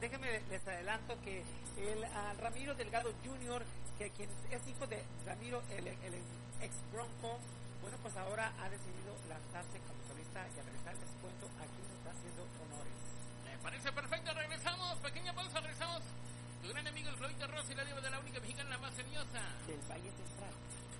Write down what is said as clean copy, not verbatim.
déjenme les adelanto que el Ramiro Delgado Jr., quien es hijo de Ramiro, el ex Bronco, bueno, pues ahora ha decidido lanzarse como solista y a regresar, les cuento, aquí nos está haciendo honores. Me parece perfecto, regresamos, pequeña pausa, regresamos. Tu gran amigo el Florito Rossi, la diva de la única mexicana, la más geniosa del Valle Central.